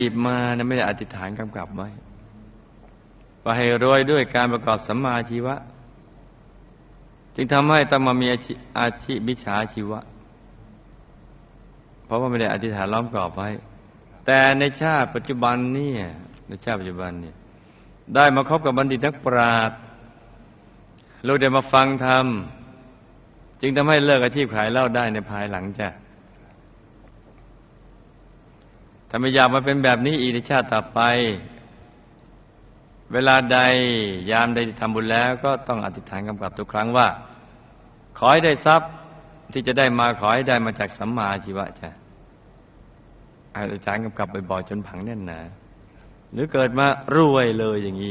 หยิบมานะไม่ได้อธิษฐานกำกับไว้ว่าให้รวยด้วยการประกอบสัมมาอาชีวะจึงทำให้ต้องมามีอาชีพมิจฉาชีวะเพราะว่าไม่ได้อธิษฐานล้อมกรอบไว้แต่ในชาติปัจจุบันนี่ได้มาคบกับบัณฑิตนักปราชญ์ลูกได้มาฟังธรรมจึงทำให้เลิกอาชีพขายเหล้าได้ในภายหลังจ้ะถ้าไม่อยากมาเป็นแบบนี้อีกในชาติต่อไปเวลาใดยามใดที่ทำบุญแล้วก็ต้องอธิษฐานกำกับทุกครั้งว่าขอให้ได้ทรัพย์ที่จะได้มาขอให้ได้มาจากสัมมาอาชีวะจ้ะอธิษฐานกำกับบ่อยๆจนผังแน่นหนาหรือเกิดมารวยเลยอย่างนี้